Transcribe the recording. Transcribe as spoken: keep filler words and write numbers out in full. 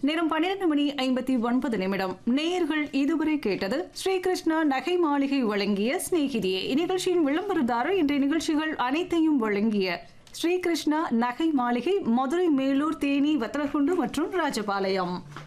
நேரம் பன்னிரண்டு மணி ஐம்பத்தி ஒன்பது நிமிடம். நேயர்கள் இதுவரை கேட்டது ஸ்ரீகிருஷ்ணா நகை மாளிகை வழங்கிய சிநேகிதியே. இந்நிகழ்ச்சியின் விளம்பரதாரர் இன்றைய நிகழ்ச்சிகள் அனைத்தையும் வழங்கிய ஸ்ரீகிருஷ்ணா நகை மாளிகை, மதுரை, மேலூர், தேனி, வத்தலகுண்டு மற்றும் ராஜபாளையம்.